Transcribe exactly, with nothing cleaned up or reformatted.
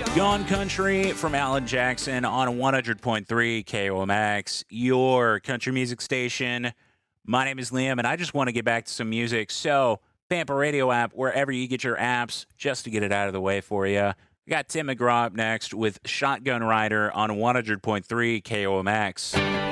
Gone Country from Alan Jackson on one hundred point three K O M X, your country music station. My name is Liam, and I just want to get back to some music. So, Pampa Radio app, wherever you get your apps, just to get it out of the way for you. We got Tim McGraw up next with Shotgun Rider on one hundred point three K O M X.